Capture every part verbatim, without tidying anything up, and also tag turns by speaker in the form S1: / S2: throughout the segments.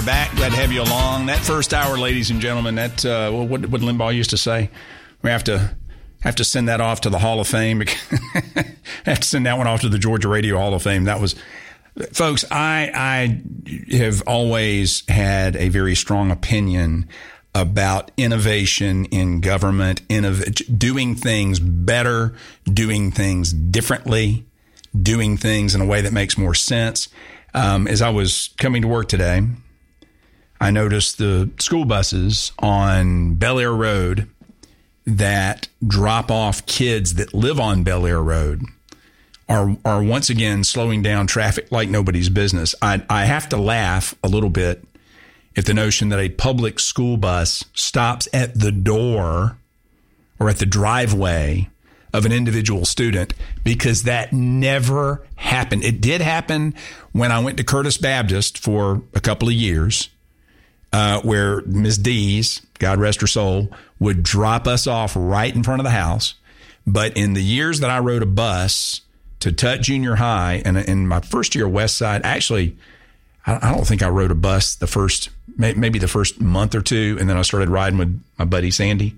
S1: We're back. Glad to have you along. That first hour, ladies and gentlemen, that uh, what, what Limbaugh used to say, we have to have to send that off to the Hall of Fame. have to send that one off to the Georgia Radio Hall of Fame. That was, folks, I, I have always had a very strong opinion about innovation in government, innov- doing things better, doing things differently, doing things in a way that makes more sense. Um, as I was coming to work today, I noticed the school buses on Bel Air Road that drop off kids that live on Bel Air Road are are once again slowing down traffic like nobody's business. I, I have to laugh a little bit at the notion that a public school bus stops at the door or at the driveway of an individual student, because that never happened. It did happen when I went to Curtis Baptist for a couple of years, uh, where Miz Dees, God rest her soul, would drop us off right in front of the house. But in the years that I rode a bus to Tutt Junior High, and in my first year at West Side, actually, I don't think I rode a bus the first, maybe the first month or two, and then I started riding with my buddy Sandy.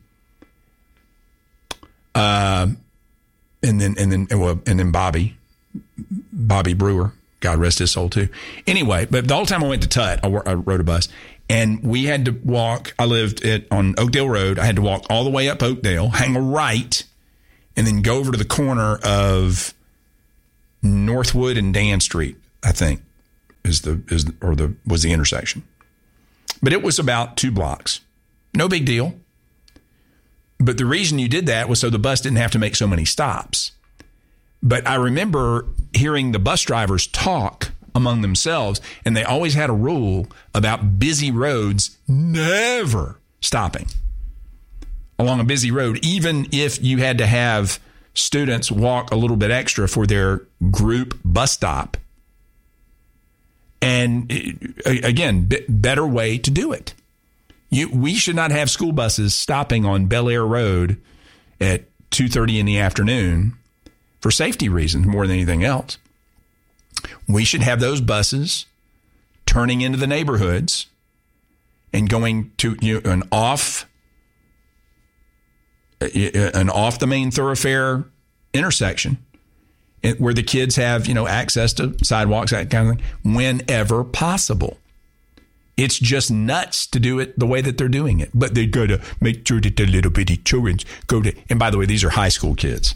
S1: Uh, And then, and then, and then Bobby, Bobby Brewer, God rest his soul too. Anyway, but the whole time I went to Tutt, I, I rode a bus, and we had to walk. I lived at on Oakdale Road. I had to walk all the way up Oakdale, hang a right, and then go over to the corner of Northwood and Dan Street. I think is the is or the was the intersection, but it was about two blocks. No big deal. But the reason you did that was so the bus didn't have to make so many stops. But I remember hearing the bus drivers talk among themselves, and they always had a rule about busy roads never stopping along a busy road, even if you had to have students walk a little bit extra for their group bus stop. And again, b- better way to do it. You, we should not have school buses stopping on Bel Air Road at two thirty in the afternoon for safety reasons more than anything else. We should have those buses turning into the neighborhoods and going to you know, an off an off the main thoroughfare intersection where the kids have you know access to sidewalks, that kind of thing, whenever possible. It's just nuts to do it the way that they're doing it. But they got to make sure that the little bitty children go to, and by the way, these are high school kids.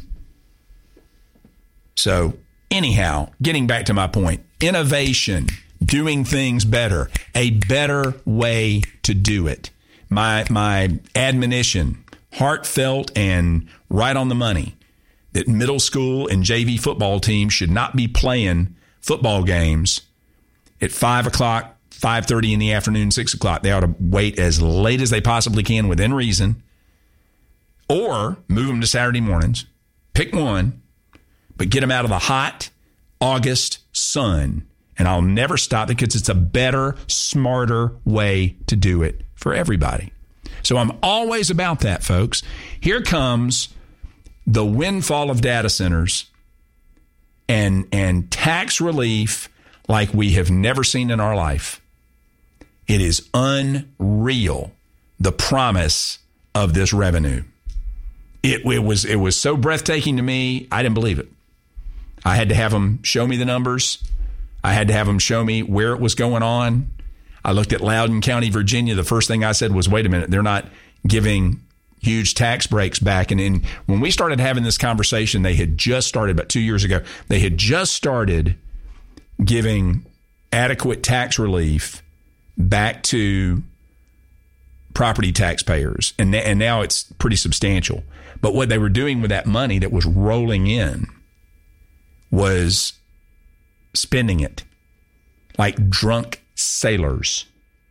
S1: So anyhow, getting back to my point, innovation, doing things better, a better way to do it. My, my admonition, heartfelt and right on the money, that middle school and J V football teams should not be playing football games at five o'clock, five thirty in the afternoon, six o'clock. They ought to wait as late as they possibly can within reason, or move them to Saturday mornings. Pick one, but get them out of the hot August sun. And I'll never stop because it's a better, smarter way to do it for everybody. So I'm always about that, folks. Here comes the windfall of data centers and, and tax relief like we have never seen in our life. It is unreal, the promise of this revenue. It, it was it was so breathtaking to me, I didn't believe it. I had to have them show me the numbers. I had to have them show me where it was going on. I looked at Loudoun County, Virginia. The first thing I said was, wait a minute, they're not giving huge tax breaks back. And in, when we started having this conversation, they had just started, about two years ago, they had just started giving adequate tax relief back to property taxpayers. And, and now it's pretty substantial. But what they were doing with that money that was rolling in was spending it like drunk sailors.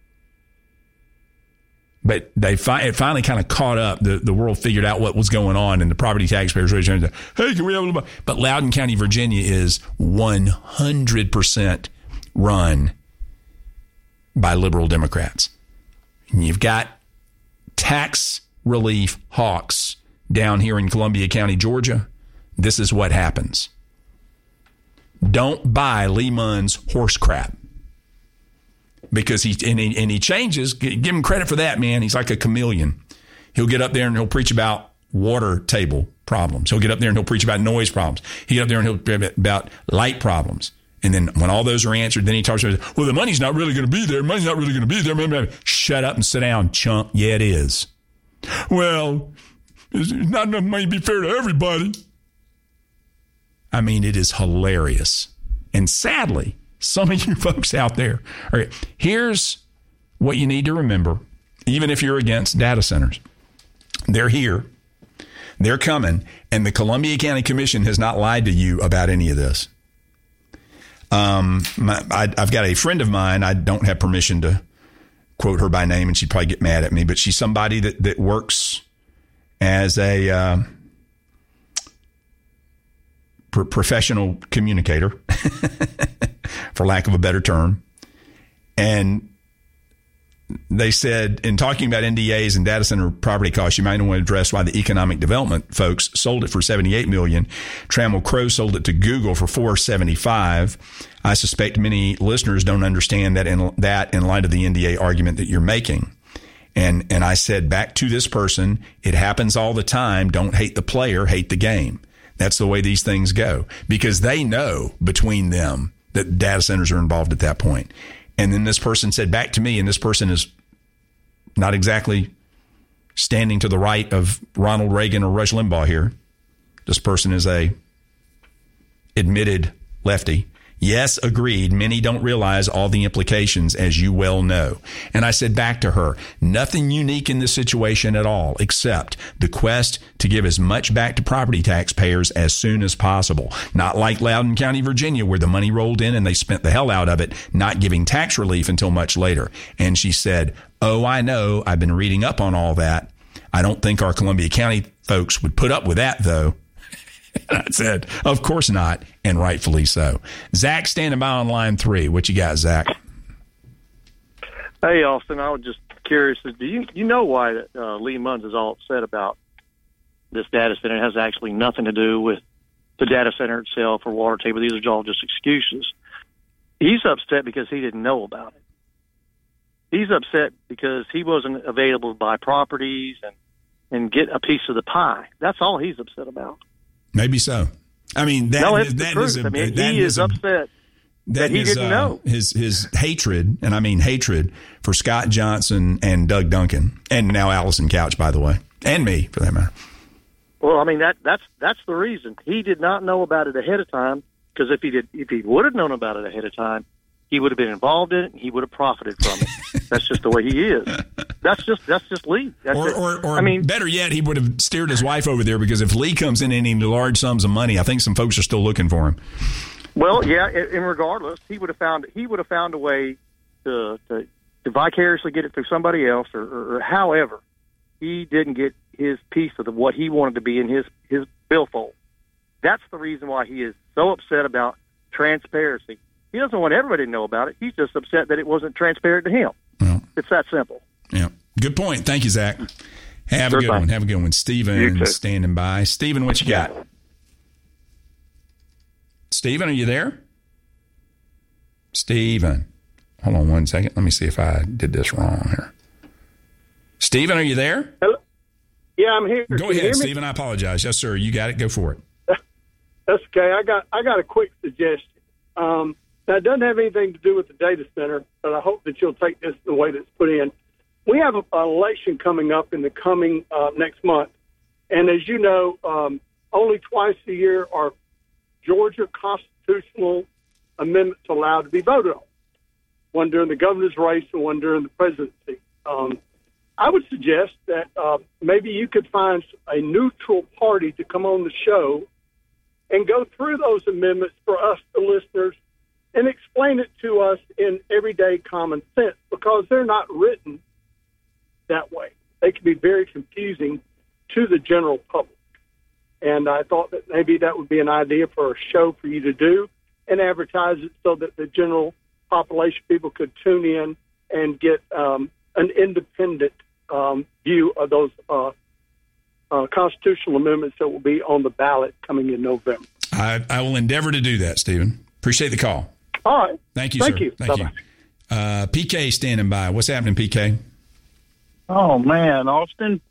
S1: But they fi- it finally kind of caught up. The, the world figured out what was going on, and the property taxpayers were trying to say, hey, can we have a little bit? But Loudoun County, Virginia is one hundred percent run by liberal Democrats. And you've got tax relief hawks down here in Columbia County, Georgia. This is what happens. Don't buy Lee Munn's horse crap. because he and, he and he changes. Give him credit for that, man. He's like a chameleon. He'll get up there and he'll preach about water table problems. He'll get up there and he'll preach about noise problems. He'll get up there and he'll preach about light problems. And then when all those are answered, then he talks about, well, the money's not really going to be there. Money's not really going to be there. Shut up and sit down, chump. Yeah, it is. Well, there's not enough money to be fair to everybody. I mean, it is hilarious. And sadly, some of you folks out there, all right, here's what you need to remember, even if you're against data centers. They're here. They're coming. And the Columbia County Commission has not lied to you about any of this. Um, my, I, I've got a friend of mine. I don't have permission to quote her by name, and she'd probably get mad at me, but she's somebody that, that works as a uh, pro- professional communicator, for lack of a better term. And they said, in talking about N D As and data center property costs, you might want to address why the economic development folks sold it for seventy-eight million dollars. Trammell Crow sold it to Google for four seventy-five. I suspect many listeners don't understand that in that in light of the N D A argument that you're making. And and I said back to this person, it happens all the time. Don't hate the player, hate the game. That's the way these things go, because they know between them that data centers are involved at that point. And then this person said back to me, and this person is not exactly standing to the right of Ronald Reagan or Rush Limbaugh here. This person is a admitted lefty. Yes, agreed. Many don't realize all the implications, as you well know. And I said back to her, nothing unique in this situation at all, except the quest to give as much back to property taxpayers as soon as possible. Not like Loudoun County, Virginia, where the money rolled in and they spent the hell out of it, not giving tax relief until much later. And she said, oh, I know. I've been reading up on all that. I don't think our Columbia County folks would put up with that, though. And I said, of course not, and rightfully so. Zach standing by on line three. What you got, Zach?
S2: Hey, Austin, I was just curious. Do you you know why uh, Lee Munns is all upset about this data center? It has actually nothing to do with the data center itself or water table. These are all just excuses. He's upset because he didn't know about it. He's upset because he wasn't available to buy properties and, and get a piece of the pie. That's all he's upset about.
S1: Maybe so. I mean, that,
S2: no,
S1: is, that is a,
S2: I mean,
S1: that
S2: he is, is a, upset that,
S1: that
S2: he
S1: is,
S2: didn't
S1: uh,
S2: know.
S1: His his hatred, and I mean hatred, for Scott Johnson and Doug Duncan, and now Allison Couch, by the way, and me, for that matter.
S2: Well, I mean, that that's that's the reason. He did not know about it ahead of time, because if he did, if he would have known about it ahead of time, he would have been involved in it, and he would have profited from it. That's just the way he is. That's just that's just Lee. That's
S1: or,
S2: just,
S1: or, or
S2: I mean,
S1: better yet, he would have steered his wife over there, because if Lee comes in any large sums of money, I think some folks are still looking for him.
S2: Well, yeah, and regardless, he would have found he would have found a way to to, to vicariously get it through somebody else, or, or, or however, he didn't get his piece of the, what he wanted to be in his his billfold. That's the reason why he is so upset about transparency. He doesn't want everybody to know about it. He's just upset that it wasn't transparent to him. Well, it's that simple.
S1: Yeah. Good point. Thank you, Zach. Have
S2: sure
S1: a good
S2: fine.
S1: one. Have a good one. Stephen standing by. Stephen, what you got? Stephen, are you there? Stephen. Hold on one second. Let me see if I did this wrong here. Stephen, are you there?
S3: Hello? Yeah, I'm here.
S1: Go
S3: Can
S1: ahead, Stephen. I apologize. Yes, sir. You got it. Go for it.
S3: That's okay. I got I got a quick suggestion. Um, that doesn't have anything to do with the data center, but I hope that you'll take this the way that's put in. We have an election coming up in the coming uh, next month, and as you know, um, only twice a year are Georgia constitutional amendments allowed to be voted on. One during the governor's race and one during the presidency. Um, I would suggest that uh, maybe you could find a neutral party to come on the show and go through those amendments for us, the listeners, and explain it to us in everyday common sense, because they're not written that way. They can be very confusing to the general public. And I thought that maybe that would be an idea for a show for you to do and advertise it so that the general population people could tune in and get um, an independent um, view of those uh Uh, constitutional amendments that will be on the ballot coming in November.
S1: I, I will endeavor to do that, Stephen. Appreciate the call.
S3: All right.
S1: Thank you,
S3: Thank
S1: sir.
S3: you.
S1: Thank
S3: Bye-bye.
S1: Uh, P K standing by. What's happening, P K?
S4: Oh, man, Austin.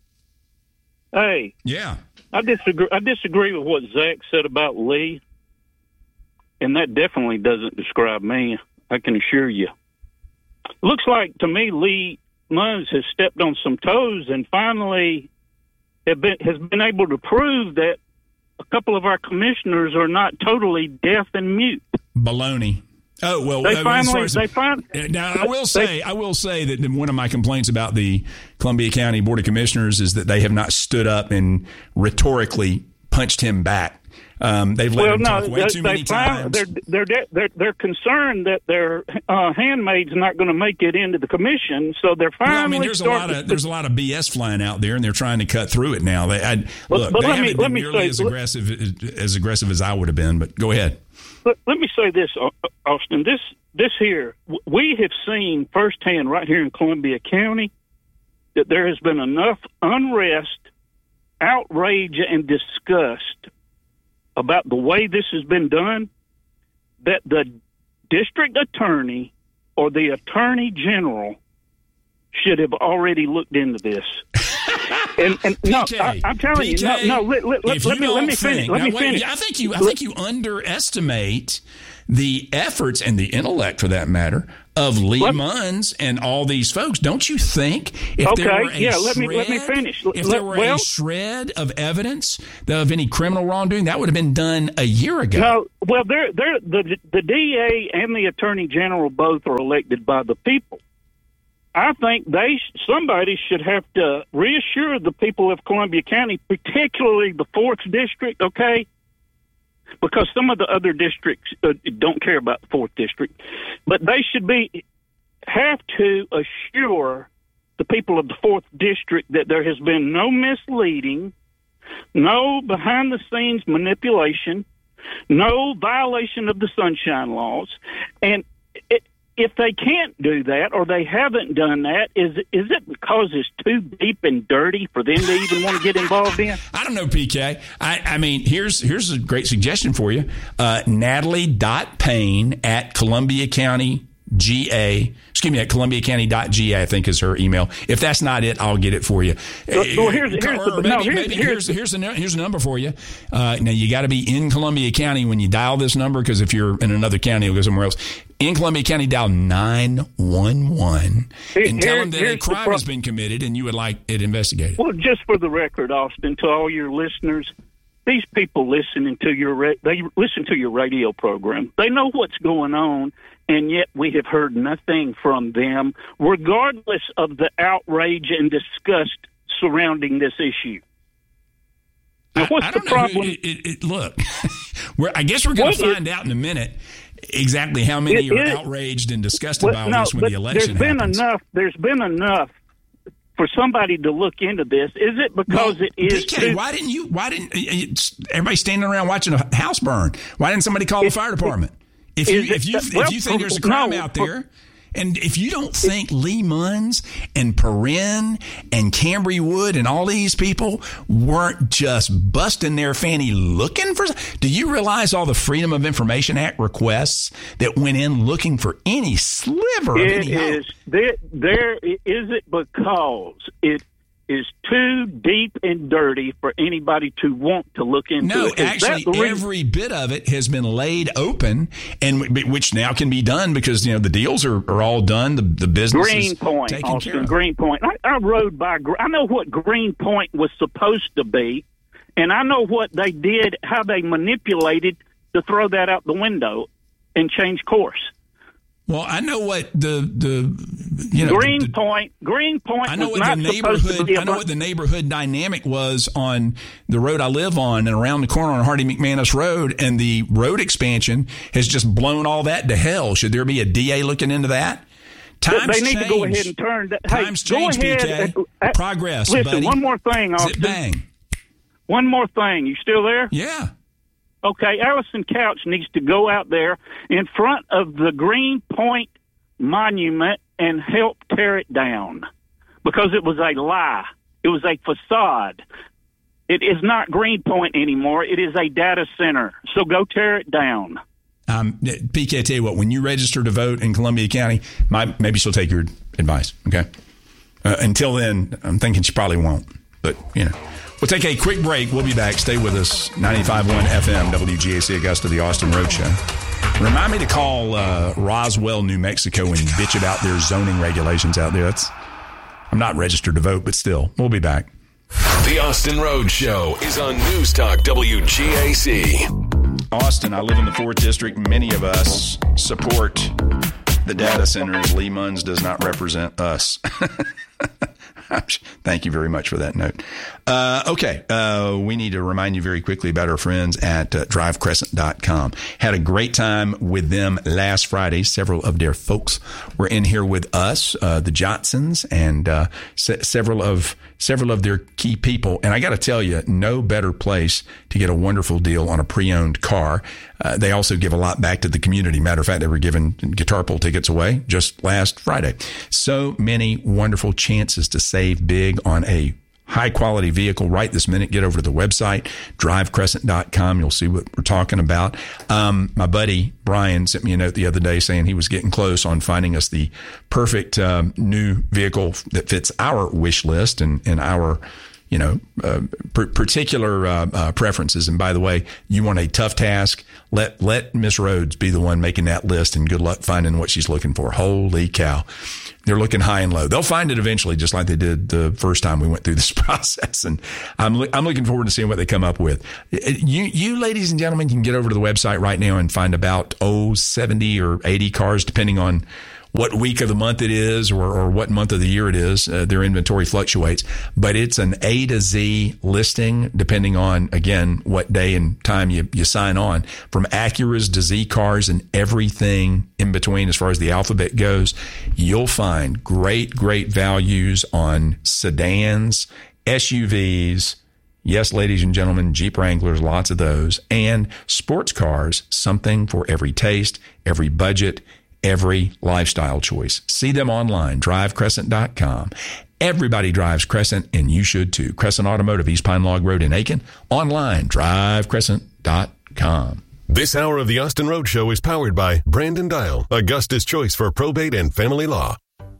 S4: Hey.
S1: Yeah.
S4: I disagree. I disagree with what Zach said about Lee, and that definitely doesn't describe me. I can assure you. Looks like to me Lee Munz has stepped on some toes and finally have been, has been able to prove that a couple of our commissioners are not totally deaf and mute.
S1: Baloney. Oh, well,
S4: they
S1: uh,
S4: finally,
S1: as,
S4: they find,
S1: now I will say, they, I will say that one of my complaints about the Columbia County Board of Commissioners is that they have not stood up and rhetorically punched him back. Um, they've let
S4: well,
S1: him
S4: no,
S1: talk way
S4: they,
S1: too many
S4: find,
S1: times.
S4: They're, they're, they're, they're concerned that their uh, handmaid's not going to make it into the commission, so they're finally.
S1: Well, I mean, there's a lot of there's a lot of B S flying out there, and they're trying to cut through it now. They I,
S4: but,
S1: look,
S4: but
S1: they
S4: let
S1: haven't
S4: me,
S1: been
S4: let me
S1: nearly
S4: say,
S1: as aggressive as aggressive as I would have been. But go ahead.
S4: Let, let me say this, Austin. This this here, we have seen firsthand right here in Columbia County that there has been enough unrest, outrage, and disgust about the way this has been done that the district attorney or the attorney general should have already looked into this. and, and no, I, I'm telling
S1: P K,
S4: you, no, no let, let, let, let me let me
S1: think,
S4: finish. Let
S1: now,
S4: me
S1: wait,
S4: finish.
S1: I think you I think you underestimate the efforts and the intellect, for that matter, of Lee
S4: let,
S1: Munz and all these folks. Don't you think if
S4: okay,
S1: there were a
S4: yeah,
S1: shred,
S4: let me let me finish.
S1: If
S4: let,
S1: there were
S4: well,
S1: a shred of evidence of any criminal wrongdoing, that would have been done a year ago.
S4: No, well, they're, they're, the the D A and the Attorney General both are elected by the people. I think they somebody should have to reassure the people of Columbia County, particularly the fourth district, okay? Because some of the other districts uh, don't care about the fourth district, but they should be have to assure the people of the fourth district that there has been no misleading, no behind-the-scenes manipulation, no violation of the Sunshine Laws, and it, if they can't do that or they haven't done that, is is it because it's too deep and dirty for them to even want to get involved in?
S1: I don't know, P K. I, I mean, here's here's a great suggestion for you. Uh, Natalie.Payne at Columbia County G A, excuse me, at Columbia County dot G A, I think is her email. If that's not it, I'll get it for you.
S4: Well, well here's, here's,
S1: or
S4: the,
S1: maybe,
S4: no, here's,
S1: maybe
S4: here's,
S1: here's, here's, a, here's a number for you. Uh, now, you got to be in Columbia County when you dial this number, because if you're in another county, you'll go somewhere else. In Columbia County, dial nine one one and tell them that a crime pro- has been committed and you would like it investigated.
S4: Well, just for the record, Austin, to all your listeners, these people listening to your ra- they listen to your radio program. They know what's going on, and yet we have heard nothing from them, regardless of the outrage and disgust surrounding this issue. Now, what's
S1: I, I
S4: the
S1: don't
S4: problem?
S1: Know. It, it, it, look, we're, I guess we're going to find is, out in a minute exactly how many it, are it, outraged and disgusted
S4: well,
S1: by all
S4: no,
S1: this when the election
S4: there's been
S1: happens.
S4: Enough, there's been enough for somebody to look into this. Is it because well, it is?
S1: P K,
S4: too-
S1: why didn't you? Why didn't everybody standing around watching a house burn? Why didn't somebody call it, the fire department? If you if you well, if you think there's a crime no, out there, and if you don't think Lee Munz and Perrin and Cambry Wood and all these people weren't just busting their fanny looking for, do you realize all the Freedom of Information Act requests that went in looking for any sliver of
S4: it
S1: any hope?
S4: Is there, there is it because it is too deep and dirty for anybody to want to look into
S1: no,
S4: it.
S1: No, actually, every bit of it has been laid open, and which now can be done because, you know, the deals are, are all done. The, the business
S4: Green
S1: is
S4: Point,
S1: taken
S4: Austin,
S1: care of.
S4: Green Point. I, I rode by. I know what Green Point was supposed to be, and I know what they did, how they manipulated to throw that out the window and change course.
S1: Well, I know what the the you know
S4: Green
S1: the,
S4: Point Green Point.
S1: I know
S4: was
S1: what
S4: not
S1: the neighborhood. I know
S4: about,
S1: what the neighborhood dynamic was on the road I live on and around the corner on Hardy McManus Road, and the road expansion has just blown all that to hell. Should there be a D A looking into that? Times
S4: they need
S1: change.
S4: to go ahead and turn. That,
S1: Times
S4: hey,
S1: change,
S4: go ahead.
S1: P K.
S4: Uh, uh,
S1: Progress,
S4: listen,
S1: buddy.
S4: one more thing, Austin.
S1: Zip bang.
S4: One more thing. You still there?
S1: Yeah.
S4: Okay, Allison Couch needs to go out there in front of the Green Point Monument and help tear it down, because it was a lie. It was a facade. It is not Greenpoint anymore. It is a data center. So go tear it down.
S1: Um, P K, I tell you what, when you register to vote in Columbia County, my, maybe she'll take your advice, okay? Uh, until then, I'm thinking she probably won't. But, you know. We'll take a quick break. We'll be back. Stay with us. ninety-five point one F M, W G A C Augusta, the Austin Road Show. Remind me to call uh, Roswell, New Mexico, and bitch about their zoning regulations out there. That's, I'm not registered to vote, but still. We'll be back.
S5: The Austin Road Show is on News Talk W G A C.
S1: Austin, I live in the fourth District. Many of us support the data centers. Lee Munns does not represent us. Thank you very much for that note. Uh, okay. Uh, we need to remind you very quickly about our friends at uh, drive crescent dot com. Had a great time with them last Friday. Several of their folks were in here with us, uh, the Johnsons, and uh, se- several of several of their key people. And I got to tell you, no better place to get a wonderful deal on a pre-owned car. Uh, they also give a lot back to the community. Matter of fact, they were giving guitar pull tickets away just last Friday. So many wonderful chances to save big on a high quality vehicle right this minute. Get over to the website, drive crescent dot com. You'll see what we're talking about. Um, my buddy Brian sent me a note the other day saying he was getting close on finding us the perfect um, new vehicle that fits our wish list and, and our, you know, uh, p- particular uh, uh, preferences. And by the way, you want a tough task, let let Miss Rhodes be the one making that list, and good luck finding what she's looking for. Holy cow. They're looking high and low. They'll find it eventually, just like they did the first time we went through this process. And I'm lo- I'm looking forward to seeing what they come up with. You, you ladies and gentlemen, can get over to the website right now and find about, oh, seventy or eighty cars, depending on what week of the month it is or, or what month of the year it is. Uh, their inventory fluctuates, but it's an A to Z listing depending on, again, what day and time you, you sign on, from Acuras to Z cars and everything in between as far as the alphabet goes. You'll find great, great values on sedans, S U Vs, yes, ladies and gentlemen, Jeep Wranglers, lots of those, and sports cars, something for every taste, every budget, every lifestyle choice. See them online, drive crescent dot com. Everybody drives Crescent, and you should too. Crescent Automotive, East Pine Log Road in Aiken. Online, drive crescent dot com.
S5: This hour of the Austin Road Show is powered by Brandon Dial, Augusta's choice for probate and family law.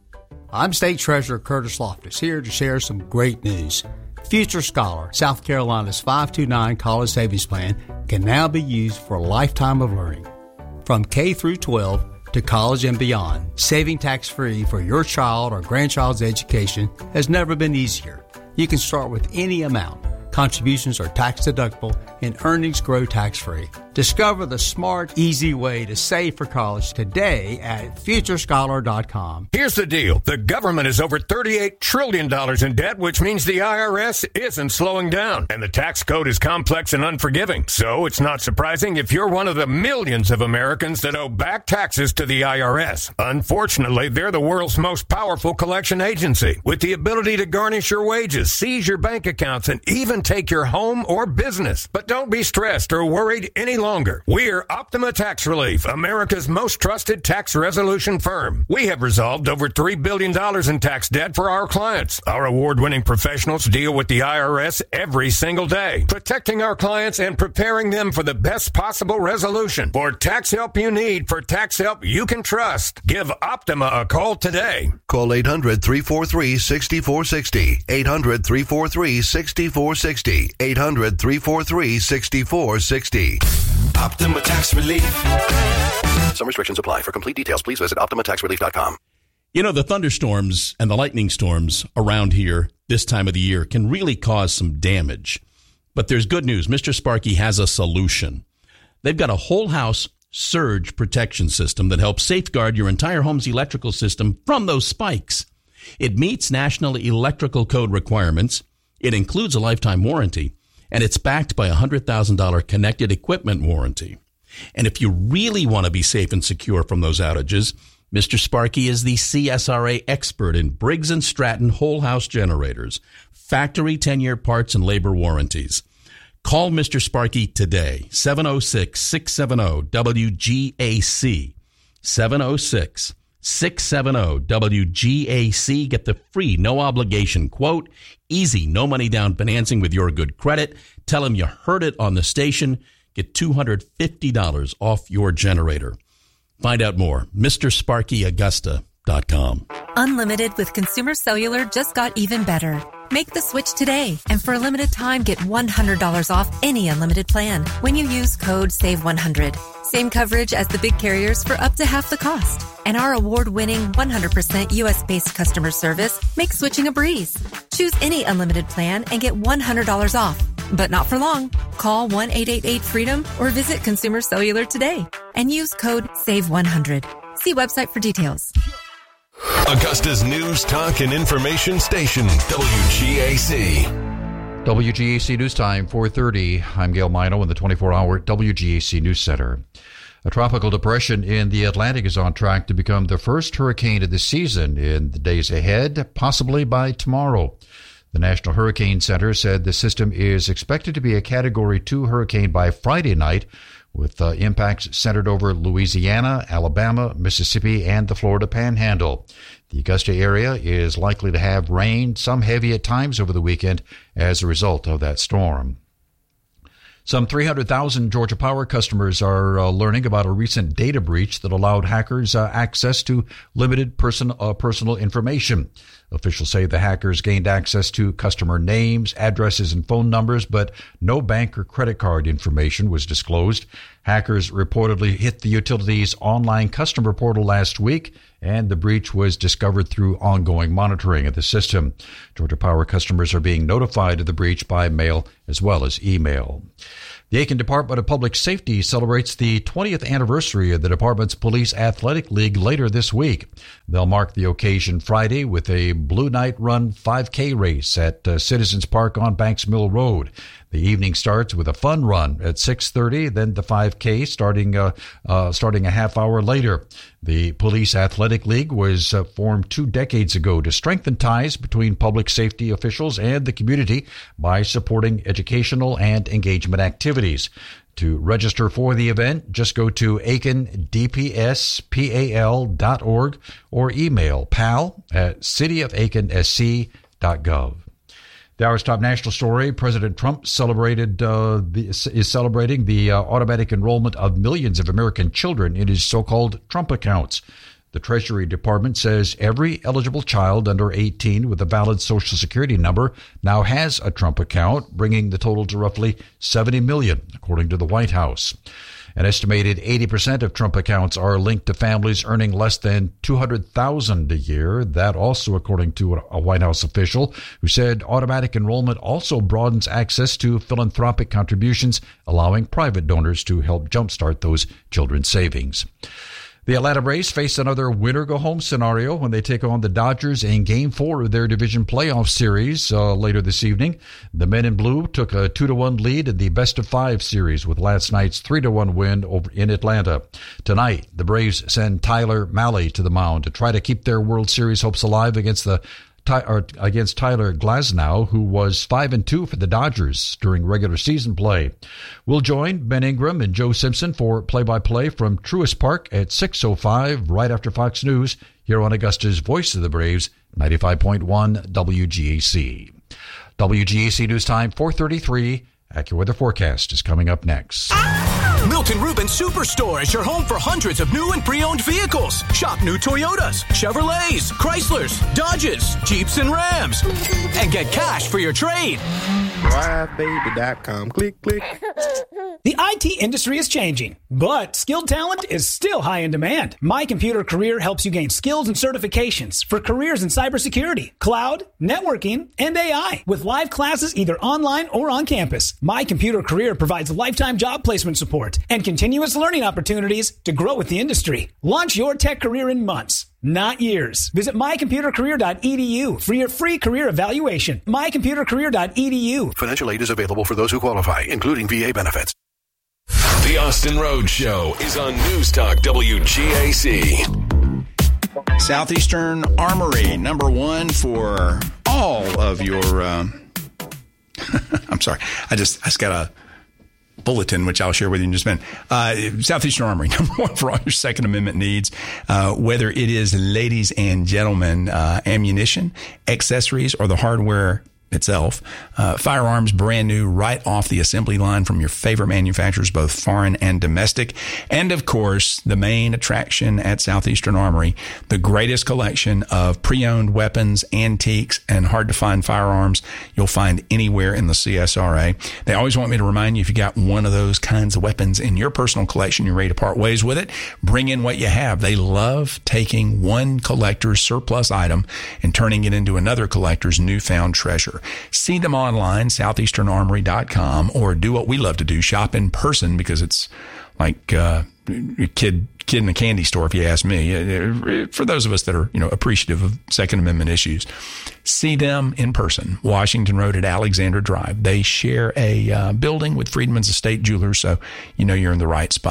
S6: I'm State Treasurer Curtis Loftus, here to share some great news. Future Scholar, South Carolina's five two nine college savings plan, can now be used for a lifetime of learning. From K through twelve, to college and beyond, saving tax-free for your child or grandchild's education has never been easier. You can start with any amount. Contributions are tax-deductible and earnings grow tax-free. Discover the smart, easy way to save for college today at future scholar dot com.
S7: Here's the deal. The government is over thirty-eight trillion dollars in debt, which means the I R S isn't slowing down. And the tax code is complex and unforgiving. So it's not surprising if you're one of the millions of Americans that owe back taxes to the I R S. Unfortunately, they're the world's most powerful collection agency, with the ability to garnish your wages, seize your bank accounts, and even take your home or business. But don't be stressed or worried any longer. We're Optima Tax Relief, America's most trusted tax resolution firm. We have resolved over three billion dollars in tax debt for our clients. Our award-winning professionals deal with the I R S every single day, protecting our clients and preparing them for the best possible resolution. For tax help you need, for tax help you can trust, give Optima a call today.
S8: Call eight hundred, three four three, six four six zero, eight hundred, three four three, six four six zero, eight hundred, three four three, six four six zero.
S5: Optima Tax Relief.
S8: Some restrictions apply. For complete details, please visit optima tax relief dot com.
S9: You know, the thunderstorms and the lightning storms around here this time of the year can really cause some damage. But there's good news. Mister Sparky has a solution. They've got a whole house surge protection system that helps safeguard your entire home's electrical system from those spikes. It meets National Electrical Code requirements. It includes a lifetime warranty, and it's backed by a one hundred thousand dollars connected equipment warranty. And if you really want to be safe and secure from those outages, Mister Sparky is the C S R A expert in Briggs and Stratton whole house generators, factory ten-year parts and labor warranties. Call Mister Sparky today, seven oh six, six seven zero, W G A C, seven oh six, six seven zero, W G A C. Get the free, no-obligation quote, easy, no-money-down financing with your good credit. Tell them you heard it on the station. Get two hundred fifty dollars off your generator. Find out more. Mr Sparky Augusta dot com.
S10: Unlimited with Consumer Cellular just got even better. Make the switch today, and for a limited time, get one hundred dollars off any unlimited plan when you use code save one hundred. Same coverage as the big carriers for up to half the cost. And our award-winning one hundred percent U S-based customer service makes switching a breeze. Choose any unlimited plan and get one hundred dollars off. But not for long. Call one eight eight eight freedom or visit Consumer Cellular today and use code save one hundred. See website for details.
S5: Augusta's news, talk, and information station, W G A C.
S11: W G A C News Time, four thirty. I'm Gail Mino in the twenty-four hour W G A C News Center. A tropical depression in the Atlantic is on track to become the first hurricane of the season in the days ahead, possibly by tomorrow. The National Hurricane Center said the system is expected to be a Category two hurricane by Friday night, with uh, impacts centered over Louisiana, Alabama, Mississippi, and the Florida Panhandle. The Augusta area is likely to have rain, some heavy at times over the weekend, as a result of that storm. Some three hundred thousand Georgia Power customers are uh, learning about a recent data breach that allowed hackers uh, access to limited person, uh, personal information. Officials say the hackers gained access to customer names, addresses, and phone numbers, but no bank or credit card information was disclosed. Hackers reportedly hit the utility's online customer portal last week, and the breach was discovered through ongoing monitoring of the system. Georgia Power customers are being notified of the breach by mail as well as email. The Aiken Department of Public Safety celebrates the twentieth anniversary of the department's Police Athletic League later this week. They'll mark the occasion Friday with a Blue Night Run five K race at uh, Citizens Park on Banks Mill Road. The evening starts with a fun run at six thirty, then the five K starting uh, uh, starting a half hour later. The Police Athletic League was uh, formed two decades ago to strengthen ties between public safety officials and the community by supporting educational and engagement activities. To register for the event, just go to aiken d p s p a l dot org or email pal at city of aiken s c dot gov. The hour's top national story: President Trump celebrated uh, the, is celebrating the uh, automatic enrollment of millions of American children in his so-called Trump accounts. The Treasury Department says every eligible child under eighteen with a valid Social Security number now has a Trump account, bringing the total to roughly seventy million, according to the White House. An estimated eighty percent of Trump accounts are linked to families earning less than two hundred thousand dollars a year. That also according to a White House official who said automatic enrollment also broadens access to philanthropic contributions, allowing private donors to help jumpstart those children's savings. The Atlanta Braves face another winner-go-home scenario when they take on the Dodgers in Game four of their division playoff series uh, later this evening. The men in blue took a two to one lead in the best-of-five series with last night's three to one win over in Atlanta. Tonight, the Braves send Tyler Mahle to the mound to try to keep their World Series hopes alive against the Or against Tyler Glasnow, who was five and two for the Dodgers during regular season play. We'll join Ben Ingram and Joe Simpson for play-by-play from Truist Park at six oh five, right after Fox News, here on Augusta's Voice of the Braves, ninety-five point one W G A C. W G A C News Time, four thirty-three. AccuWeather forecast is coming up next.
S12: Milton Rubin Superstore is your home for hundreds of new and pre-owned vehicles. Shop new Toyotas, Chevrolets, Chryslers, Dodges, Jeeps, and Rams. And get cash for your trade.
S13: drive baby dot com. Click, click.
S14: The I T industry is changing, but skilled talent is still high in demand. My Computer Career helps you gain skills and certifications for careers in cybersecurity, cloud, networking, and A I with live classes either online or on campus. My Computer Career provides lifetime job placement support and continuous learning opportunities to grow with the industry. Launch your tech career in months, not years. Visit my computer career dot e d u for your free career evaluation. my computer career dot e d u.
S8: Financial aid is available for those who qualify, including V A benefits.
S5: The Austin Rhodes Show is on News Talk W G A C.
S1: Southeastern Armory, number one for all of your... Um, I'm sorry. I just, I just got a bulletin, which I'll share with you in just a minute. Uh, Southeastern Armory, number one for all your Second Amendment needs, uh, whether it is ladies and gentlemen uh, ammunition, accessories, or the hardware itself. Uh, firearms brand new right off the assembly line from your favorite manufacturers, both foreign and domestic. And of course, the main attraction at Southeastern Armory, the greatest collection of pre-owned weapons, antiques, and hard to find firearms you'll find anywhere in the C S R A. They always want me to remind you, if you got one of those kinds of weapons in your personal collection, you're ready to part ways with it, bring in what you have. They love taking one collector's surplus item and turning it into another collector's newfound treasure. See them online, southeastern armory dot com, or do what we love to do, shop in person, because it's like uh, a kid kid in a candy store, if you ask me. For those of us that are, you know, appreciative of Second Amendment issues, see them in person. Washington Road at Alexander Drive. They share a uh, building with Freedman's Estate Jewelers, so you know you're in the right spot.